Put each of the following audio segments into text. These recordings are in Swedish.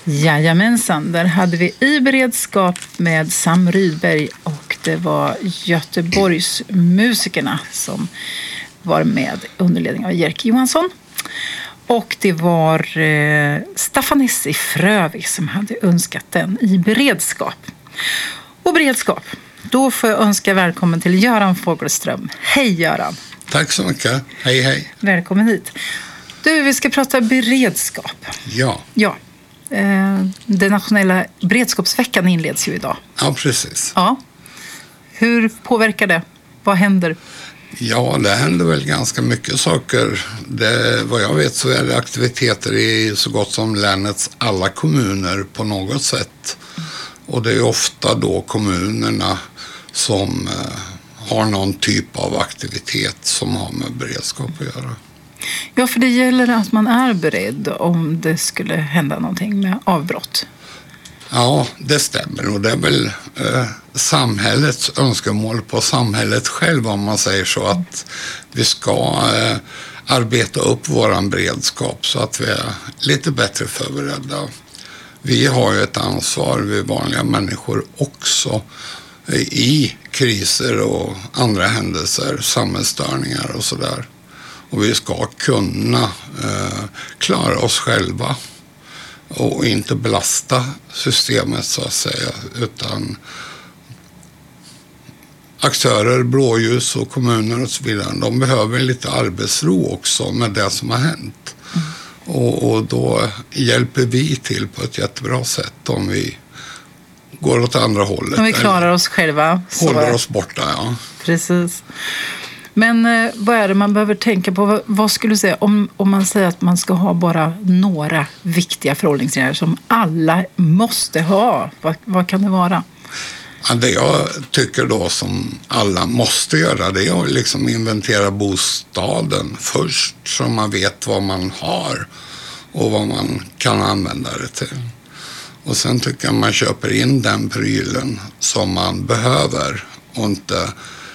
Jajamensan, där hade vi i beredskap med Sam Rydberg och det var Göteborgs musikerna som var med under ledning av Jerker Johansson. Och det var Staffan Ness i Frövi som hade önskat den i beredskap. Och beredskap, då får jag önska välkommen till Göran Fogelström. Hej Göran! Tack så mycket, hej hej! Välkommen hit. Du, vi ska prata beredskap. Ja. Den nationella beredskapsveckan inleds ju idag. Ja, precis. Ja. Hur påverkar det? Vad händer? Ja, det händer väl ganska mycket saker. Vad jag vet så är det aktiviteter i så gott som länets alla kommuner på något sätt. Och det är ofta då kommunerna som har någon typ av aktivitet som har med beredskap att göra. Ja, för det gäller att man är beredd om det skulle hända någonting med avbrott. Ja, det stämmer och det är väl samhällets önskemål på samhället själv om man säger så att vi ska arbeta upp våran beredskap så att vi är lite bättre förberedda. Vi har ju ett ansvar, vi vanliga människor också i kriser och andra händelser, samhällsstörningar och sådär. Och vi ska kunna klara oss själva och inte belasta systemet så att säga, utan aktörer, blåljus och kommuner och så vidare, de behöver lite arbetsro också med det som har hänt. Och då hjälper vi till på ett jättebra sätt om vi går åt andra hållet. Om vi klarar oss själva. Håller oss borta, ja. Precis. Men vad är det man behöver tänka på? Vad skulle du säga om man säger att man ska ha bara några viktiga förhållningsregler som alla måste ha? Vad kan det vara? Ja, det jag tycker då som alla måste göra, det är att liksom inventera bostaden först så man vet vad man har och vad man kan använda det till. Och sen tycker jag man köper in den prylen som man behöver och inte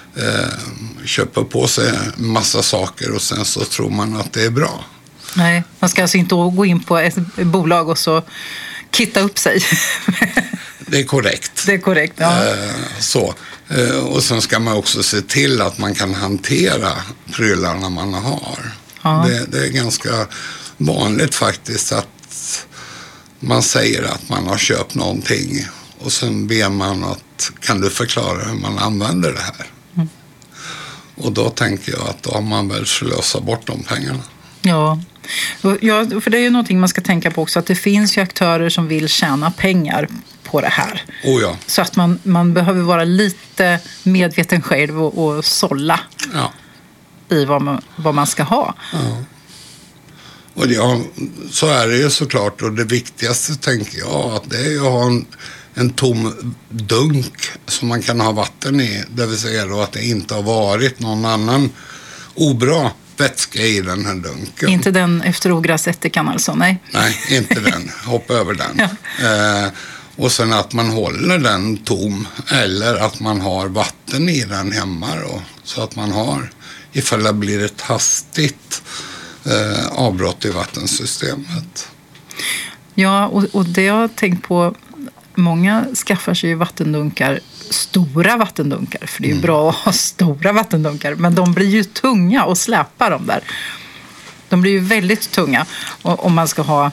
köper på sig en massa saker och sen så tror man att det är bra. Nej, man ska alltså inte gå in på ett bolag och så kitta upp sig. Det är korrekt. Det är korrekt, ja. Och sen ska man också se till att man kan hantera prylarna man har. Ja. Det är ganska vanligt faktiskt att man säger att man har köpt någonting och sen ber man att kan du förklara hur man använder det här? Och då tänker jag att då har man väl slösat bort de pengarna. Ja, för det är ju någonting man ska tänka på också, att det finns ju aktörer som vill tjäna pengar på det här. Oh ja. Så att man behöver vara lite medveten själv och sålla i vad man ska ha. Ja. Och så är det ju såklart, och det viktigaste tänker jag att det är ju att ha en tom dunk som man kan ha vatten i, det vill säga då att det inte har varit någon annan obra vätska i den här dunken. Inte den efter ogräsättikan alltså, nej? Nej, inte den. Hoppa över den. Ja. Och sen att man håller den tom eller att man har vatten i den hemma då, så att man har, ifall det blir ett hastigt avbrott i vattensystemet. Ja, och det jag har tänkt på, många skaffar sig ju vattendunkar, stora vattendunkar, för det är ju bra att ha stora vattendunkar, men de blir ju tunga och släpar de där. De blir ju väldigt tunga om man ska ha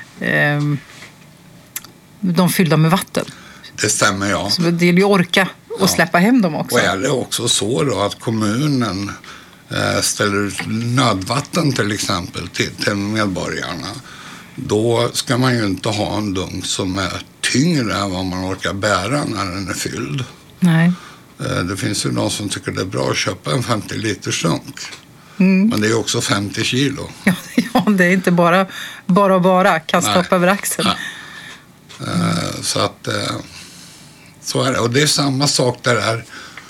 de fyllda med vatten. Det stämmer, ja. Så det gäller ju orka och släppa hem dem också. Och är det också så då att kommunen ställer ut nödvatten till exempel till medborgarna, då ska man ju inte ha en dunk som är tyngre än vad man orkar bära när den är fylld. Nej. Det finns ju någon som tycker det är bra att köpa en 50 liters dunk. Men det är också 50 kilo. Ja, det är inte bara kasta upp över axeln. Så att så är det. Och det är samma sak där.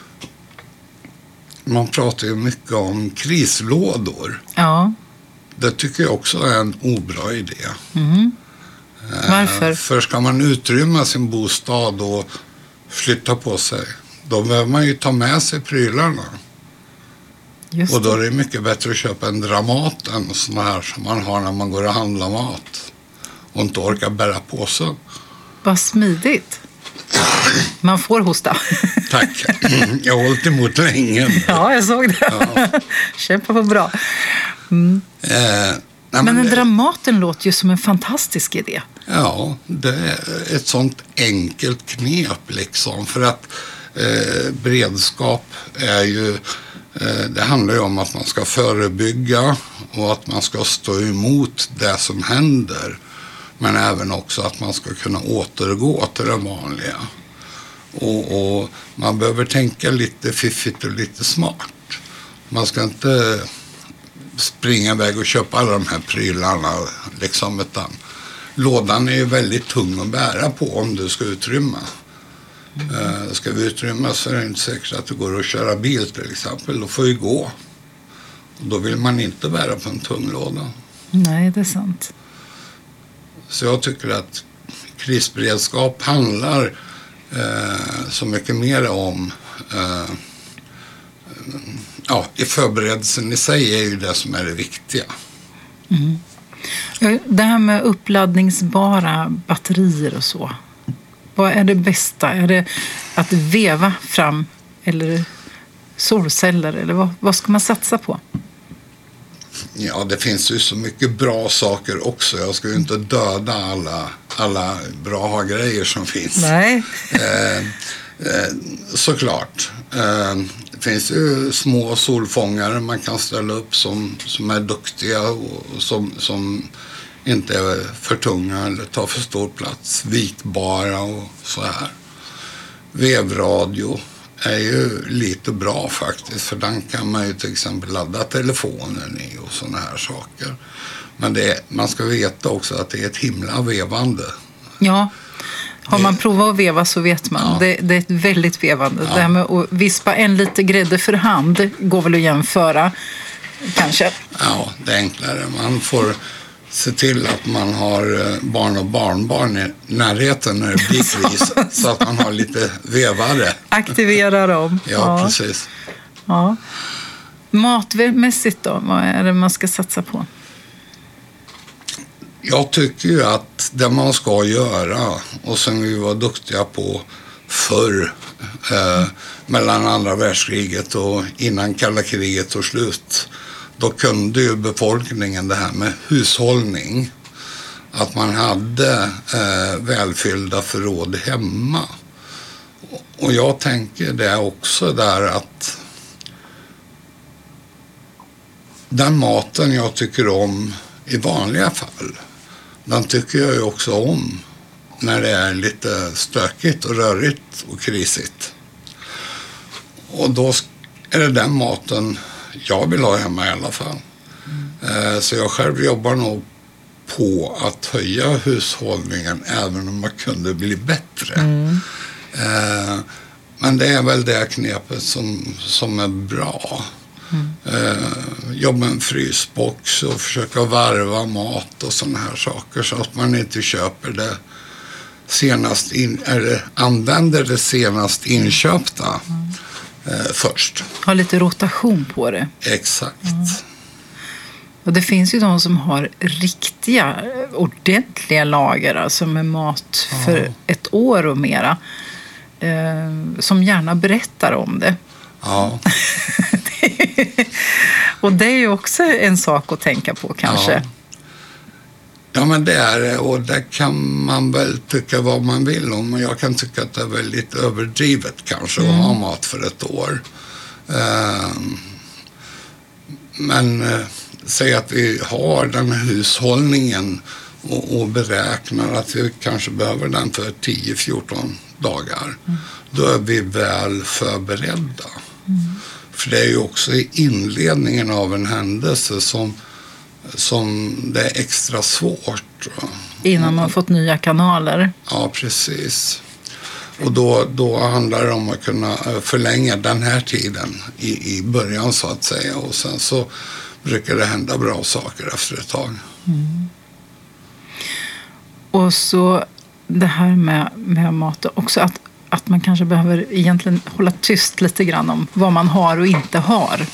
Man pratar ju mycket om krislådor. Ja. Det tycker jag också är en obra idé. Varför? För ska man utrymma sin bostad och flytta på sig, då behöver man ju ta med sig prylarna. Just och då är det mycket bättre att köpa en Dramaten och såna här som man har när man går och handlar mat. och inte orkar bära påsen. Vad smidigt. Man får hosta. Tack. Jag har hållit emot länge. Ja, jag såg det. Ja. Kämpa på bra. Men Dramaten låter ju som en fantastisk idé. Ja, det är ett sånt enkelt knep liksom. För att beredskap är ju... det handlar ju om att man ska förebygga och att man ska stå emot det som händer. Men även också att man ska kunna återgå till det vanliga. Och man behöver tänka lite fiffigt och lite smart. Man ska inte springa iväg och köpa alla de här prylarna liksom, utan lådan är ju väldigt tung att bära på om du ska utrymma. Ska vi utrymma så är det inte säkert att det går att köra bil till exempel. Då får vi gå. Och då vill man inte bära på en tung låda. Nej, det är sant. Så jag tycker att krisberedskap handlar så mycket mer om i förberedelsen i sig är ju det som är det viktiga. Mm. Det här med uppladdningsbara batterier och så. Vad är det bästa? Är det att veva fram eller solceller? Eller vad ska man satsa på? Ja, det finns ju så mycket bra saker också. Jag ska ju inte döda alla bra grejer som finns. Nej. Såklart. Det finns ju små solfångare man kan ställa upp som är duktiga och som inte är för tunga eller tar för stor plats. Vikbara och så här. Vevradio är ju lite bra faktiskt, för den kan man ju till exempel ladda telefonen i och såna här saker. Men man ska veta också att det är ett himla vevande. Ja, har man provat att veva så vet man. Ja. Det är ett väldigt vevande. Ja. Det här med att vispa en lite grädde för hand går väl att jämföra kanske. Ja, det är enklare. Man får se till att man har barn och barnbarn i närheten när det blir kris så att man har lite vevare. Aktivera dem. Ja, precis. Ja. Matmässigt då, vad är det man ska satsa på? Jag tycker ju att det man ska göra och som vi var duktiga på förr mellan andra världskriget och innan kalla kriget tog slut, då kunde ju befolkningen det här med hushållning, att man hade välfyllda förråd hemma. Och jag tänker det också där att den maten jag tycker om i vanliga fall, den tycker jag ju också om när det är lite stökigt och rörigt och krisigt. Och då är det den maten jag vill ha hemma i alla fall. Så jag själv jobbar nog på att höja hushållningen även om man kunde bli bättre. Men det är väl det knepet som är bra. Jobba med en frysbox och försöka varva mat och såna här saker så att man inte köper det senast eller använder det senast inköpta först. Ha lite rotation på det. Exakt. Och det finns ju de som har riktiga, ordentliga lager, alltså med mat för ett år och mera, som gärna berättar om det. Ja. Och det är ju också en sak att tänka på kanske. Ja, men det är det, och det kan man väl tycka vad man vill om, och jag kan tycka att det är väldigt överdrivet kanske att ha mat för ett år. Men säg att vi har den här hushållningen och beräknar att vi kanske behöver den för 10-14 dagar. Då är vi väl förberedda. För det är ju också i inledningen av en händelse som det är extra svårt. Innan man fått nya kanaler. Ja, precis. Och då handlar det om att kunna förlänga den här tiden i början så att säga. Och sen så brukar det hända bra saker efter ett tag. Och så det här med mat också, att man kanske behöver egentligen hålla tyst lite grann om vad man har och inte har.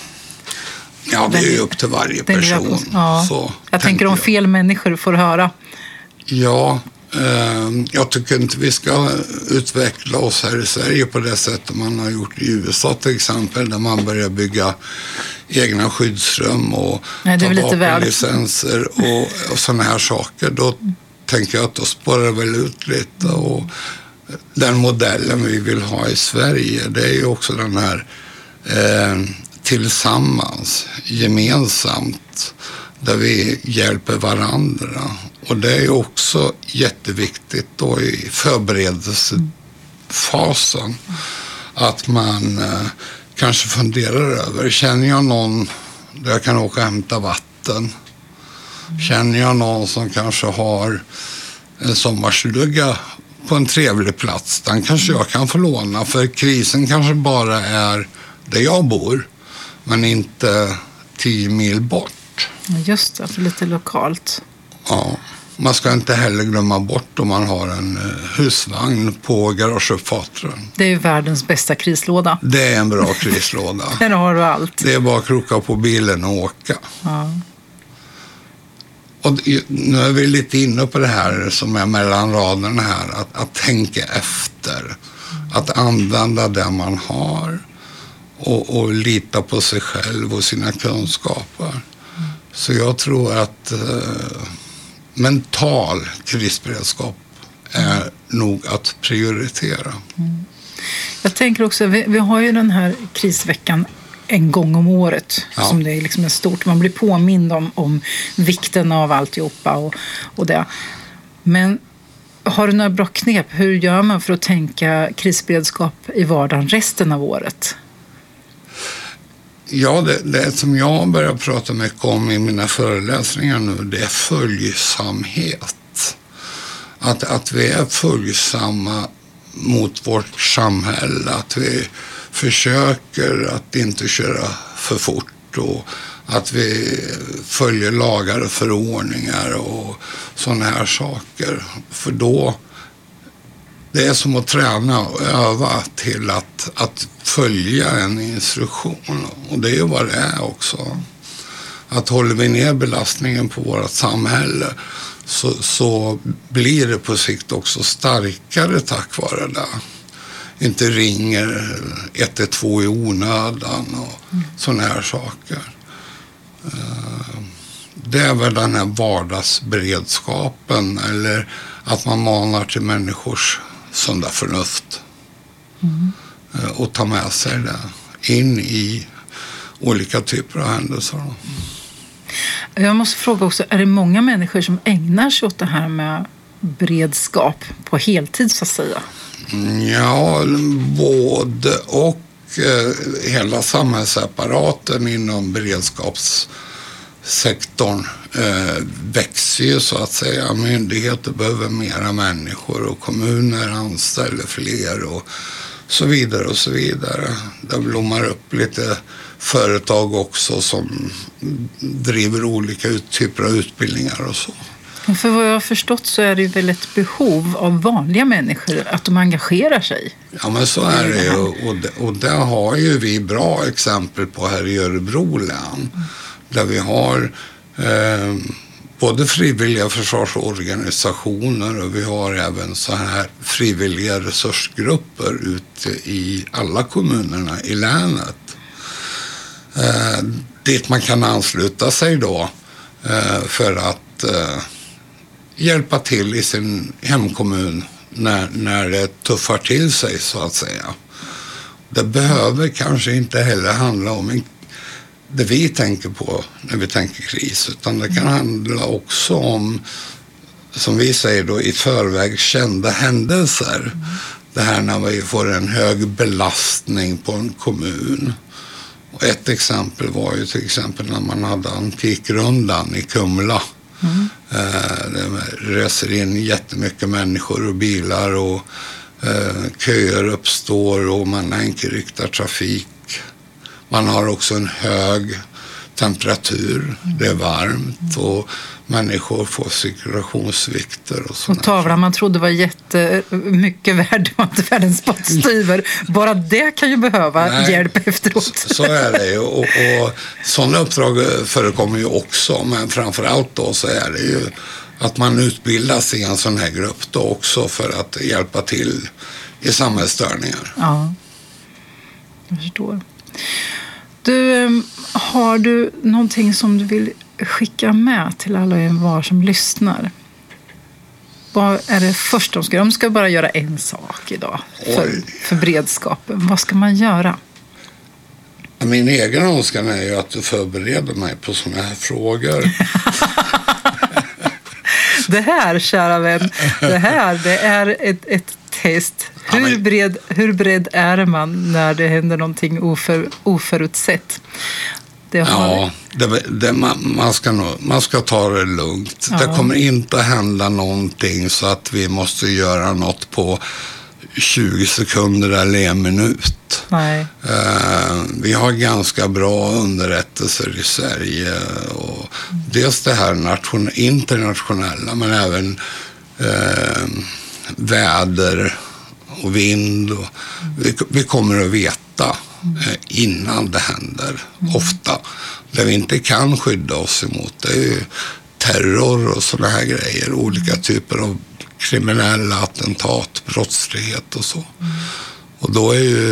Ja, det är ju upp till varje person. Ja. Så jag tänker om fel människor får höra Ja, jag tycker inte vi ska utveckla oss här i Sverige på det sättet man har gjort i USA till exempel, där man börjar bygga egna skyddsrum och ta vapenlicenser och sådana här saker. Då tänker jag att då spårar det väl ut lite, och den modellen vi vill ha i Sverige, det är ju också den här tillsammans, gemensamt, där vi hjälper varandra. Och det är ju också jätteviktigt då i förberedelsefasen att man kanske funderar över, känner jag någon där jag kan åka och hämta vatten? Känner jag någon som kanske har en sommarstuga på en trevlig plats? Den kanske jag kan få låna, för krisen kanske bara är där jag bor, men inte 10 mil bort. Just det, alltså lite lokalt. Ja, man ska inte heller glömma bort om man har en husvagn på garageuppfarten. Det är ju världens bästa krislåda. Det är en bra krislåda. Där har du allt. Det är bara att kroka på bilen och åka. Ja. Och nu är vi lite inne på det här som är mellan raderna här, att tänka efter. Att använda det man har och lita på sig själv och sina kunskaper. Så jag tror att mental krisberedskap är nog att prioritera. Jag tänker också, vi har ju den här krisveckan en gång om året, som det är liksom en stort. Man blir påmind om vikten av alltihopa och det. Men har du några bra knep? Hur gör man för att tänka krisberedskap i vardagen resten av året? Ja, det som jag börjar prata mycket om i mina föreläsningar nu, det är följsamhet. Att vi är följsamma mot vårt samhälle, att vi försöker att inte köra för fort och att vi följer lagar och förordningar och sådana här saker. För då, det är som att träna och öva till att följa en instruktion. Och det är ju vad det är också. Att håller vi ner belastningen på vårt samhälle så blir det på sikt också starkare tack vare det. Inte ringer 112 i onödan och sådana här saker. Det är väl den här vardagsberedskapen, eller att man manar till människors sunda förnuft och ta med sig det in i olika typer av händelser. Jag måste fråga också, är det många människor som ägnar sig åt det här med beredskap på heltid så att säga? Ja, både och. Hela samhällsapparaten inom beredskapssektorn växer ju så att säga. Myndigheter behöver mera människor och kommuner anställer fler och så vidare och så vidare. Det blommar upp lite företag också som driver olika typer av utbildningar och så. För vad jag har förstått så är det ju väl ett behov av vanliga människor att de engagerar sig. Ja, men så är det ju. Och det har ju vi bra exempel på här i Örebro län. Där vi har både frivilliga försvarsorganisationer och vi har även så här frivilliga resursgrupper ute i alla kommunerna i länet. Dit man kan ansluta sig då för att hjälpa till i sin hemkommun när det tuffar till sig så att säga. Det behöver kanske inte heller handla om det vi tänker på när vi tänker kris, utan det kan handla också om, som vi säger då, i förväg kända händelser. Det här när vi får en hög belastning på en kommun. Och ett exempel var ju till exempel när man hade Antikrundan i Kumla. Det reser in jättemycket människor och bilar och köer uppstår och man enkelriktar trafik. Man har också en hög temperatur, det är varmt och människor får cirkulationsvikter. Och tavlan man trodde var jättemycket värd, var inte världens spottstyver. Bara det kan ju behöva hjälp efteråt. Så är det ju. Och sådana uppdrag förekommer ju också, men framförallt då så är det ju att man utbildas i en sån här grupp då också för att hjälpa till i samhällsstörningar. Ja, jag förstår. Har du någonting som du vill skicka med till alla och envar som lyssnar? Vad är det först de ska göra? De ska bara göra en sak idag för beredskapen. Vad ska man göra? Min egen önskan är ju att du förbereder mig på såna här frågor. Det här, kära vän, det är ett test. Hur beredd är man när det händer någonting oförutsett? Man ska ta det lugnt. Ja. Det kommer inte att hända någonting så att vi måste göra något på 20 sekunder eller 1 minut. Nej. Vi har ganska bra underrättelser i Sverige. Och dels det här internationella, men även väder och vind. Och vi kommer att veta innan det händer. Ofta. Det vi inte kan skydda oss emot, det är ju terror och sådana här grejer. Olika typer av kriminella attentat, brottslighet och så. Och då är ju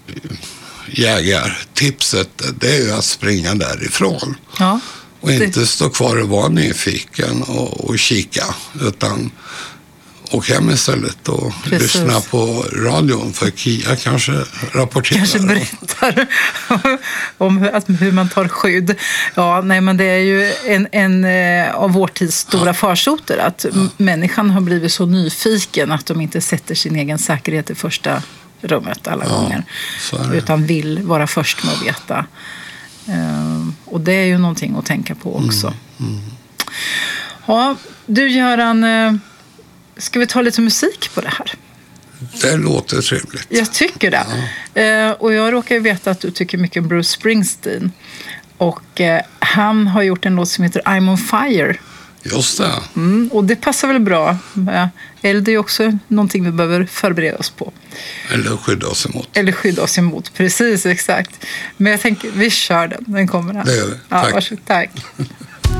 jägartipset, det är ju att springa därifrån. Ja, och inte stå kvar och vara nyfiken och kika, utan åk hem istället och lyssna på radion, för Kia kanske rapporterar. Kanske berättar om hur man tar skydd. Ja, nej, men det är ju en av vår tids stora farsoter att människan har blivit så nyfiken att de inte sätter sin egen säkerhet i första rummet alla gånger. Utan vill vara först med att veta. Och det är ju någonting att tänka på också. Ja, du Göran, ska vi ta lite musik på det här? Det låter trevligt. Jag tycker det. Ja. Och jag råkar ju veta att du tycker mycket om Bruce Springsteen. Och han har gjort en låt som heter I'm on fire. Just det. Och det passar väl bra. Eld är ju också någonting vi behöver förbereda oss på. Eller skydda oss emot. Precis, exakt. Men jag tänker, vi kör den. Den kommer här. Det gör vi. Tack. Varsågod, tack.